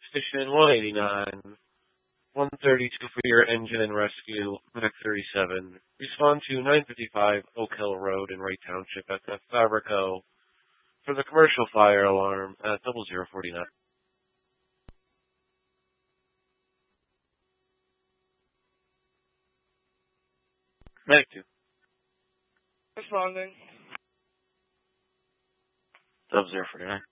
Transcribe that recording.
Station 189. 132 for your engine and rescue, Mac 37. Respond to 955 Oak Hill Road in Wright Township at the Fabrico for the commercial fire alarm at 0049. Medic 2. Responding. 0049.